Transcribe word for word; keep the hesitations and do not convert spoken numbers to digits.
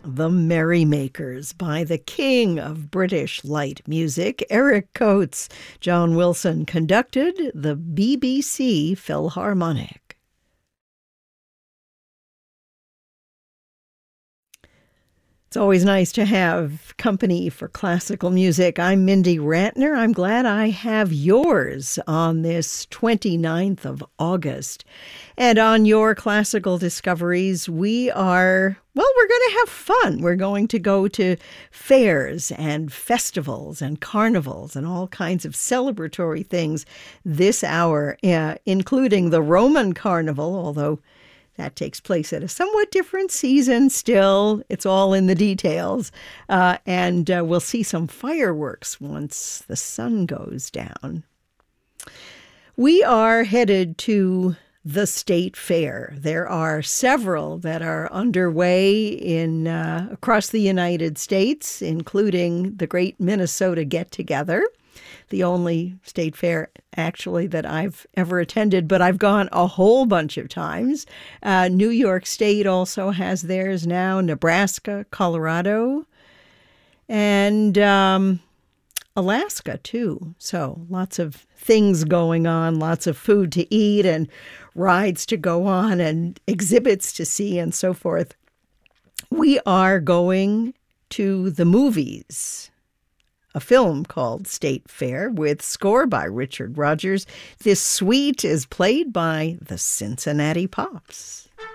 The Merrymakers by the king of British light music, Eric Coates. John Wilson conducted the B B C Philharmonic. It's always nice to have company for classical music. I'm Mindy Rantner. I'm glad I have yours on this twenty-ninth of August. And on your classical discoveries, we are, well, we're going to have fun. We're going to go to fairs and festivals and carnivals and all kinds of celebratory things this hour, uh, including the Roman Carnival, although that takes place at a somewhat different season still. It's all in the details. Uh, and uh, we'll see some fireworks once the sun goes down. We are headed to the State Fair. There are several that are underway in uh, across the United States, including the Great Minnesota Get-Together, the only state fair, actually, that I've ever attended, but I've gone a whole bunch of times. Uh, New York State also has theirs now, Nebraska, Colorado, and um, Alaska, too. So lots of things going on, lots of food to eat and rides to go on and exhibits to see and so forth. We are going to the movies. A film called State Fair with score by Richard Rodgers. This suite is played by the Cincinnati Pops.